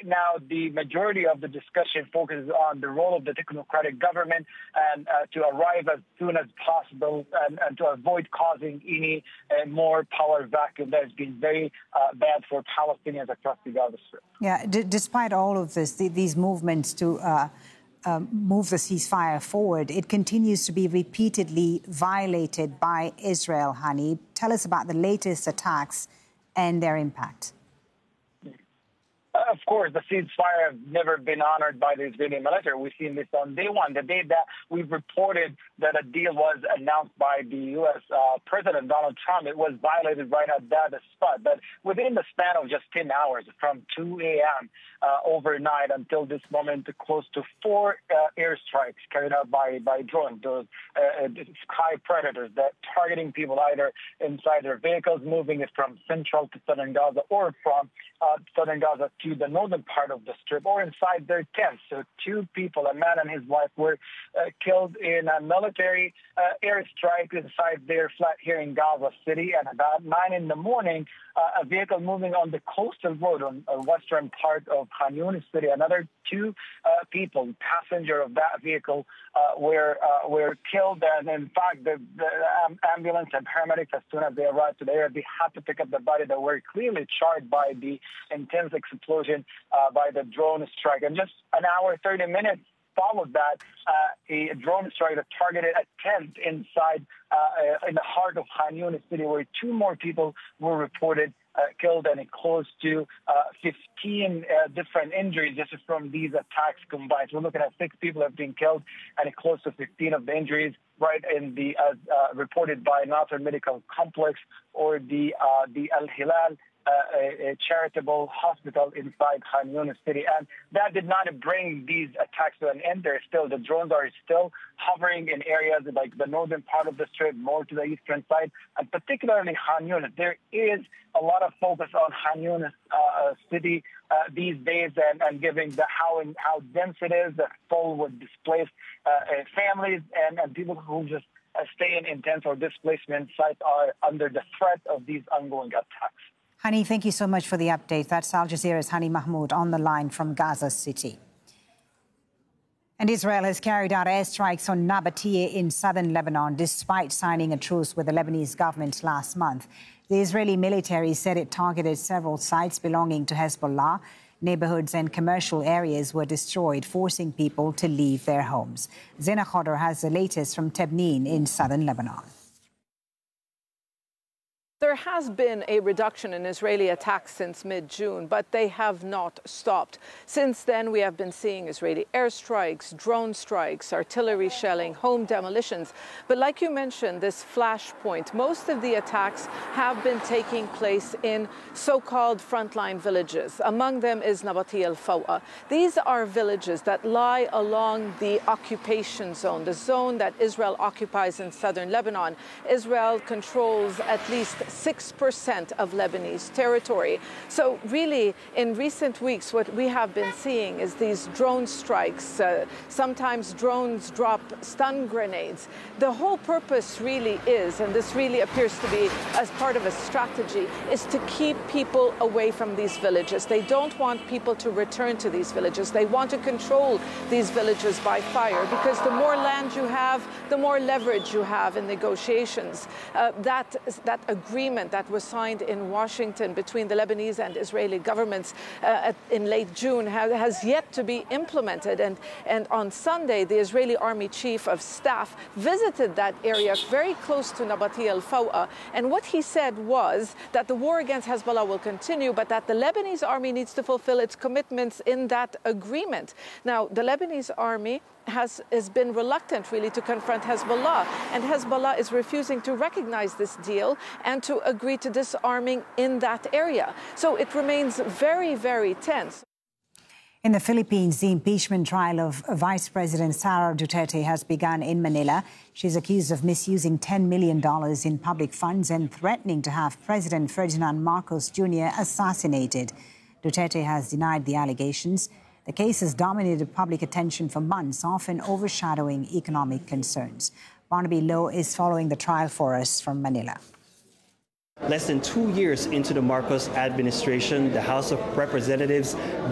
right now, the majority of the discussion focuses on the role of the technocratic government and to arrive as soon as possible and to avoid causing any more power vacuum that has been very bad for Palestinians across the Gaza Strip. Yeah, despite all of this, these movements to move the ceasefire forward, it continues to be repeatedly violated by Israel, Hani. Tell us about the latest attacks and their impact. Of course, the ceasefire has never been honored by the Israeli military. We've seen this on day one, the day that we've reported that a deal was announced by the U.S. President Donald Trump. It was violated right at that spot. But within the span of just 10 hours, from 2 a.m. Overnight until this moment, close to 4 airstrikes carried out by drones, those sky predators that targeting people either inside their vehicles, moving it from central to southern Gaza or from southern Gaza to the northern part of the Strip or inside their tents. So 2 people, a man and his wife, were killed in a military airstrike inside their flat here in Gaza City. And about 9 in the morning, a vehicle moving on the coastal road on the western part of Khan Yunis City, another 2 people, passenger of that vehicle, were killed. And in fact, the ambulance and paramedics, as soon as they arrived to the area, they had to pick up the body that were clearly charred by the intense explosion by the drone strike. And just an hour, 30 minutes followed that, a drone strike that targeted a tent inside in the heart of Khan Yunis City, where 2 more people were reported killed and close to 15 different injuries just from these attacks combined. So we're looking at 6 people have been killed and close to 15 of the injuries right in the reported by Nasser Medical Complex or the Al Hilal a charitable hospital inside Khan Yunis City. And that did not bring these attacks to an end. The drones are still hovering in areas like the northern part of the Strip, more to the eastern side, and particularly Khan Yunis. There is a lot of focus on Khan Yunis City these days, and given how dense it is, full with displaced families and people who just stay in intense or displacement sites are under the threat of these ongoing attacks. Hani, thank you so much for the update. That's Al Jazeera's Hani Mahmoud on the line from Gaza City. And Israel has carried out airstrikes on Nabatea in southern Lebanon, despite signing a truce with the Lebanese government last month. The Israeli military said it targeted several sites belonging to Hezbollah. Neighborhoods and commercial areas were destroyed, forcing people to leave their homes. Zena Khodr has the latest from Tebneen in southern Lebanon. There has been a reduction in Israeli attacks since mid-June, but they have not stopped. Since then, we have been seeing Israeli airstrikes, drone strikes, artillery shelling, home demolitions. But like you mentioned, this flashpoint, most of the attacks have been taking place in so-called frontline villages. Among them is Nabatea al-Fawa. These are villages that lie along the occupation zone, the zone that Israel occupies in southern Lebanon. Israel controls at least 6% of Lebanese territory. So really, in recent weeks, what we have been seeing is these drone strikes. Sometimes drones drop stun grenades. The whole purpose really is, and this really appears to be as part of a strategy, is to keep people away from these villages. They don't want people to return to these villages. They want to control these villages by fire, because the more land you have, the more leverage you have in negotiations. That agreement that was signed in Washington between the Lebanese and Israeli governments in late June has yet to be implemented. And on Sunday, the Israeli Army Chief of Staff visited that area very close to Nabatea al-Fawa. And what he said was that the war against Hezbollah will continue, but that the Lebanese army needs to fulfill its commitments in that agreement. Now, the Lebanese army has been reluctant really to confront Hezbollah, and Hezbollah is refusing to recognize this deal and to agree to disarming in that area. So it remains very, very tense. In the Philippines, the impeachment trial of Vice President Sara Duterte has begun in Manila. She's accused of misusing $10 million in public funds and threatening to have President Ferdinand Marcos Jr. assassinated. Duterte has denied the allegations. The case has dominated public attention for months, often overshadowing economic concerns. Barnaby Lowe is following the trial for us from Manila. Less than 2 years into the Marcos administration, the House of Representatives